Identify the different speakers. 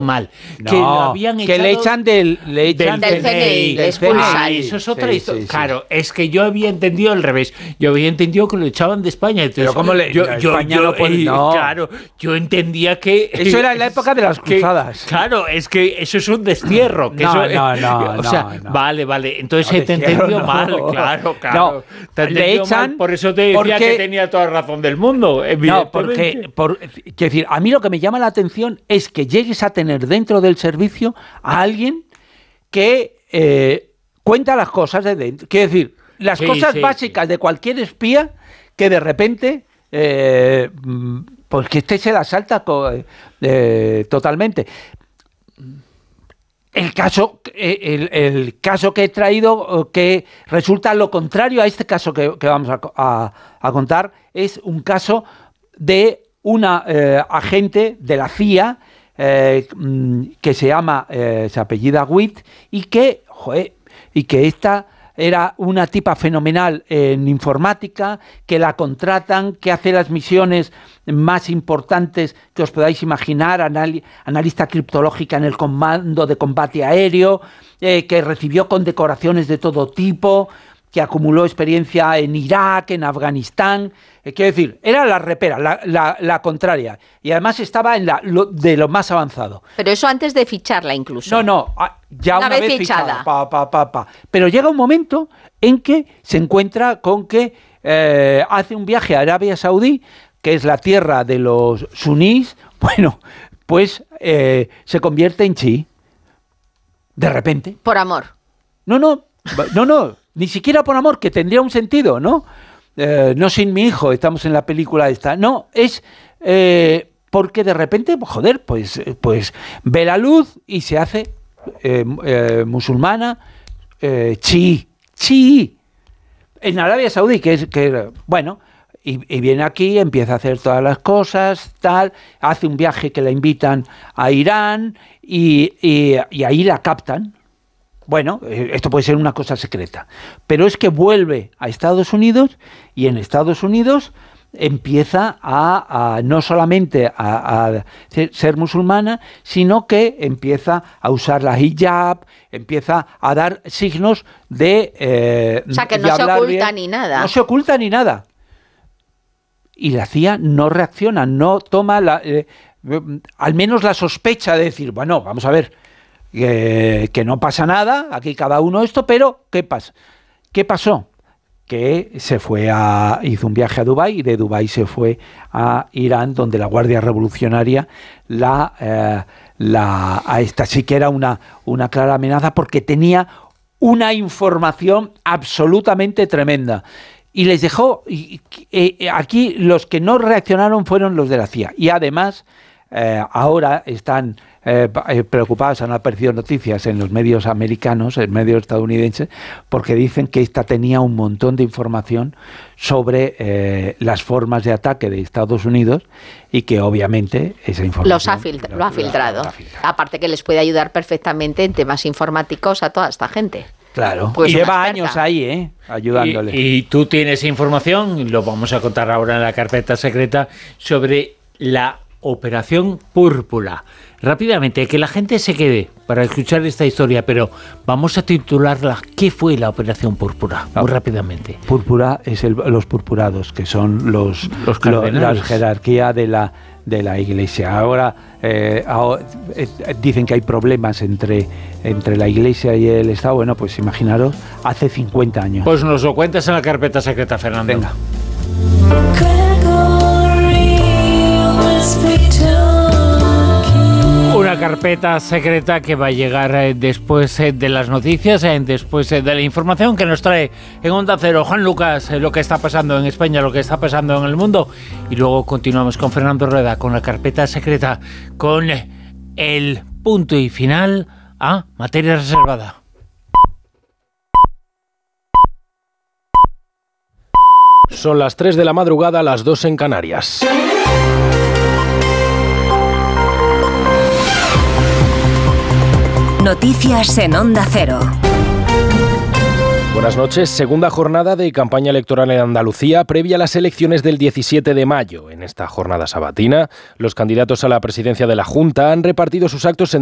Speaker 1: mal, que lo habían echado,
Speaker 2: que le echan del
Speaker 1: CNI, eso es otra historia. Claro, es que yo había entendido al revés. Yo había entendido que lo echaban de España. Entonces,
Speaker 2: pero cómo
Speaker 1: claro, yo entendía que
Speaker 2: eso era en la época de las cruzadas.
Speaker 1: Claro, es que eso es un destierro. Que vale. Entonces he entendido mal, claro.
Speaker 2: No, le echan.
Speaker 1: Por eso te decía que tenía toda razón del mundo.
Speaker 2: No, quiero decir, a mí lo que me llama la atención es que llegues a tener dentro del servicio a alguien que cuenta las cosas de dentro. Quiero decir, las cosas básicas de cualquier espía que de repente pues que se la salta totalmente. El caso que he traído, que resulta lo contrario a este caso que vamos a contar, es un caso de una agente de la CIA que se llama, se apellida Witt, y que esta era una tipa fenomenal en informática, que la contratan, que hace las misiones más importantes que os podáis imaginar, analista criptológica en el Comando de Combate Aéreo, que recibió condecoraciones de todo tipo, que acumuló experiencia en Irak, en Afganistán. Quiero decir, era la repera, la contraria. Y además estaba en de lo más avanzado.
Speaker 3: Pero eso antes de ficharla incluso.
Speaker 2: No, ya una vez fichada. Pero llega un momento en que se encuentra con que hace un viaje a Arabia Saudí, que es la tierra de los sunís. Bueno, pues se convierte en chií. De repente.
Speaker 3: Por amor.
Speaker 2: No. Ni siquiera por amor, que tendría un sentido, ¿no? No sin mi hijo, estamos en la película esta. No, es porque de repente, pues ve la luz y se hace musulmana, chií. En Arabia Saudí, y viene aquí, empieza a hacer todas las cosas, tal, hace un viaje que la invitan a Irán y ahí la captan. Bueno, esto puede ser una cosa secreta, pero es que vuelve a Estados Unidos y en Estados Unidos empieza a no solamente a ser musulmana, sino que empieza a usar la hijab, empieza a dar signos de...
Speaker 3: o sea, que no se oculta ni nada.
Speaker 2: No se oculta ni nada. Y la CIA no reacciona, no toma al menos la sospecha de decir, bueno, vamos a ver, que no pasa nada, aquí cada uno esto, pero ¿qué pasa? ¿Qué pasó? Que hizo un viaje a Dubái y de Dubái se fue a Irán, donde la Guardia Revolucionaria a esta sí que era una clara amenaza, porque tenía una información absolutamente tremenda. Y les dejó, aquí los que no reaccionaron fueron los de la CIA. Y además, ahora están preocupados, han aparecido noticias en los medios americanos, en medios estadounidenses, porque dicen que esta tenía un montón de información sobre las formas de ataque de Estados Unidos y que obviamente esa información
Speaker 3: lo ha filtrado. Aparte que les puede ayudar perfectamente en temas informáticos a toda esta gente.
Speaker 2: Claro,
Speaker 3: pues
Speaker 2: y lleva años ahí, ayudándole.
Speaker 1: Y tú tienes información, lo vamos a contar ahora en la carpeta secreta, sobre la Operación Púrpura. Rápidamente, que la gente se quede para escuchar esta historia, pero vamos a titularla ¿qué fue la Operación Púrpura? Muy rápidamente.
Speaker 2: Púrpura es los purpurados, que son la jerarquía de la Iglesia. Ahora dicen que hay problemas entre la Iglesia y el Estado. Bueno, pues imaginaros, hace 50 años.
Speaker 1: Pues nos lo cuentas en la carpeta secreta, Fernando.
Speaker 2: Venga.
Speaker 1: Una carpeta secreta que va a llegar después de las noticias, después de la información que nos trae en Onda Cero Juan Lucas, lo que está pasando en España, lo que está pasando en el mundo. Y luego continuamos con Fernando Rueda, con la carpeta secreta, con el punto y final a materia reservada.
Speaker 4: Son las 3 de la madrugada, las 2 en Canarias.
Speaker 5: Noticias en Onda Cero.
Speaker 4: Buenas noches. Segunda jornada de campaña electoral en Andalucía, previa a las elecciones del 17 de mayo. En esta jornada sabatina, los candidatos a la presidencia de la Junta han repartido sus actos en